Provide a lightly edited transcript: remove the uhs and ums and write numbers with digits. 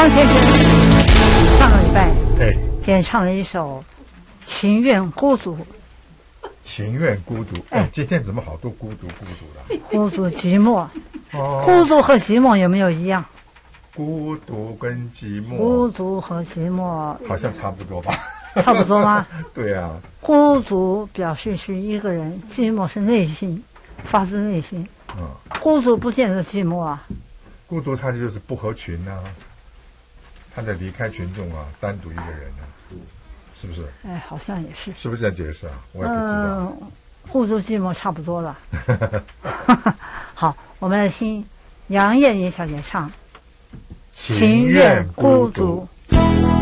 张先生上个礼拜对， 演唱了一首《情愿孤独》， 情愿孤独。哎，今天怎么好多孤独的？ 孤独寂寞。 哦， 孤独和寂寞有没有一样？ 孤独跟寂寞， 孤独和寂寞好像差不多吧？ 差不多吗？ 对啊， 孤独表示是一个人，寂寞是内心，发自内心。孤独不见得寂寞啊。 孤独他就是不合群啊，他的离开群众啊，单独一个人啊，是不是？ 哎，好像也是。 是不是这样解释啊？我也不知道。 孤独寂寞差不多了。好，我们来听杨燕妮小姐唱《 情愿孤独》。